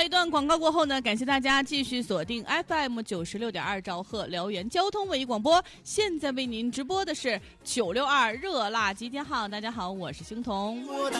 一段广告过后呢，感谢大家继续锁定 FM96.2兆赫辽源交通文艺广播。现在为您直播的是962热辣集结号。大家好，我是星彤。